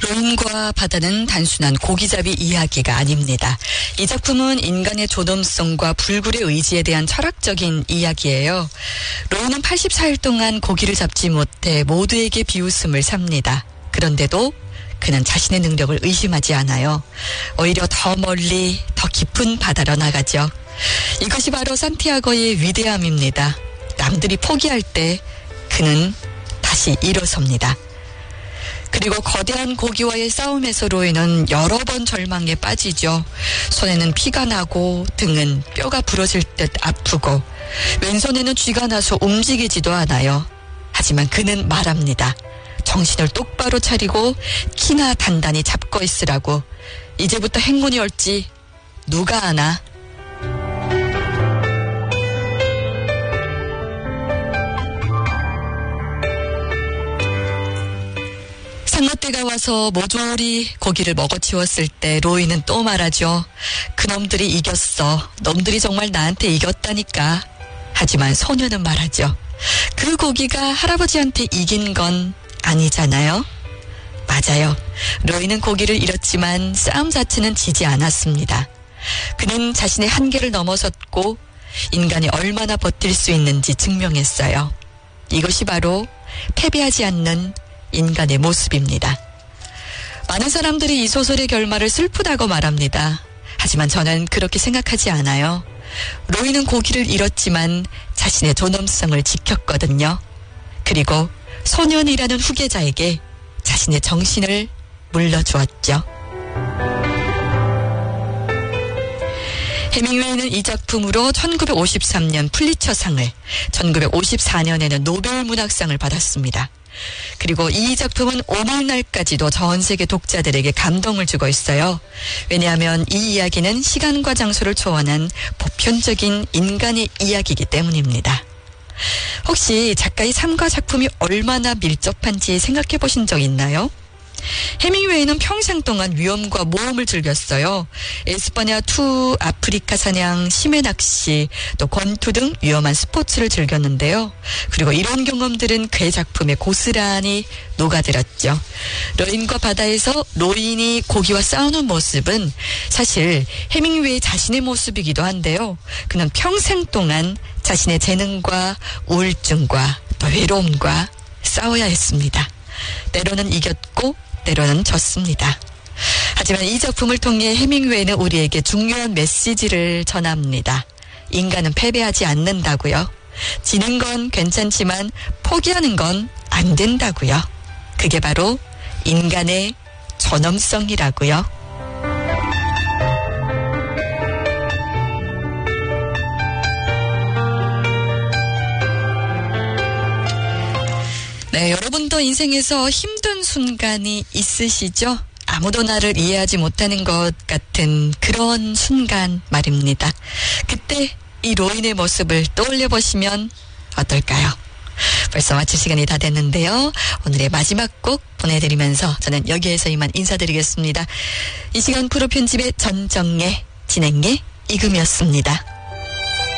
로인과 바다는 단순한 고기잡이 이야기가 아닙니다. 이 작품은 인간의 존엄성과 불굴의 의지에 대한 철학적인 이야기예요. 로인은 84일 동안 고기를 잡지 못해 모두에게 비웃음을 삽니다. 그런데도 그는 자신의 능력을 의심하지 않아요. 오히려 더 멀리 더 깊은 바다로 나가죠. 이것이 바로 산티아고의 위대함입니다. 남들이 포기할 때 그는 다시 일어섭니다. 그리고 거대한 고기와의 싸움에서 로이는 여러 번 절망에 빠지죠. 손에는 피가 나고 등은 뼈가 부러질 듯 아프고 왼손에는 쥐가 나서 움직이지도 않아요. 하지만 그는 말합니다. 정신을 똑바로 차리고 키나 단단히 잡고 있으라고. 이제부터 행운이 올지 누가 아나. 상어떼가 와서 모조리 고기를 먹어치웠을 때 로이는 또 말하죠. 그놈들이 이겼어. 놈들이 정말 나한테 이겼다니까. 하지만 소녀는 말하죠. 그 고기가 할아버지한테 이긴 건 아니잖아요. 맞아요. 로이는 고기를 잃었지만 싸움 자체는 지지 않았습니다. 그는 자신의 한계를 넘어섰고 인간이 얼마나 버틸 수 있는지 증명했어요. 이것이 바로 패배하지 않는 인간의 모습입니다. 많은 사람들이 이 소설의 결말을 슬프다고 말합니다. 하지만 저는 그렇게 생각하지 않아요. 로이는 고기를 잃었지만 자신의 존엄성을 지켰거든요. 그리고 소년이라는 후계자에게 자신의 정신을 물려주었죠. 해밍웨이는 이 작품으로 1953년 플리처상을, 1954년에는 노벨 문학상을 받았습니다. 그리고 이 작품은 오늘날까지도 전 세계 독자들에게 감동을 주고 있어요. 왜냐하면 이 이야기는 시간과 장소를 초월한 보편적인 인간의 이야기이기 때문입니다. 혹시 작가의 삶과 작품이 얼마나 밀접한지 생각해 보신 적 있나요? 해밍웨이는 평생 동안 위험과 모험을 즐겼어요. 에스파냐 투, 아프리카 사냥, 심해 낚시, 또 권투 등 위험한 스포츠를 즐겼는데요. 그리고 이런 경험들은 그의 작품에 고스란히 녹아들었죠. 로인과 바다에서 로인이 고기와 싸우는 모습은 사실 해밍웨이 자신의 모습이기도 한데요. 그는 평생 동안 자신의 재능과 우울증과 또 외로움과 싸워야 했습니다. 때로는 이겼고 때로는 졌습니다. 하지만 이 작품을 통해 해밍웨이는 우리에게 중요한 메시지를 전합니다. 인간은 패배하지 않는다고요. 지는 건 괜찮지만 포기하는 건 안 된다고요. 그게 바로 인간의 존엄성이라고요. 네, 여러분도 인생에서 힘든 순간이 있으시죠? 아무도 나를 이해하지 못하는 것 같은 그런 순간 말입니다. 그때 이 로인의 모습을 떠올려 보시면 어떨까요? 벌써 마칠 시간이 다 됐는데요. 오늘의 마지막 곡 보내드리면서 저는 여기에서 이만 인사드리겠습니다. 이 시간 프로 편집의 전정예, 진행의 이금이었습니다.